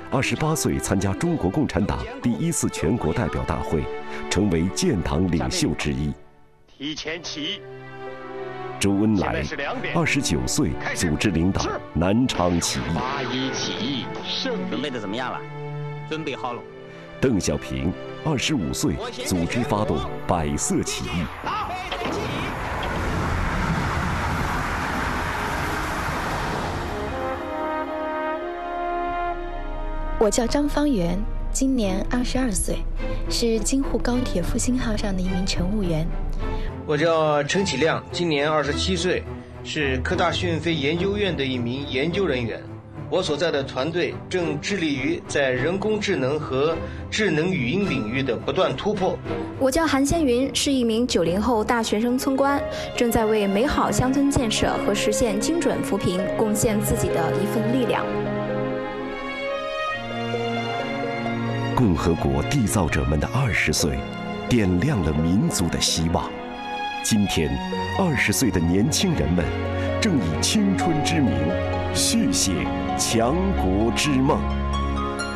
28岁参加中国共产党第1次全国代表大会，成为建党领袖之一。 提前起义。 周恩来29岁组织领导南昌起义。 8·1起义胜利。 准备的怎么样了？准备好了。 邓小平25岁组织发动百色起义。 我叫张方圆，今年22岁，是京沪高铁复兴号上的一名乘务员。 我叫陈启亮，今年27岁，是科大讯飞研究院的一名研究人员。我所在的团队正致力于在人工智能和智能语音领域的不断突破。 我叫韩先云，是一名90后大学生村官，正在为美好乡村建设和实现精准扶贫贡献自己的一份力量。 共和国缔造者们的20岁，点亮了民族的希望。今天，20岁的年轻人们正以青春之名续写强国之梦。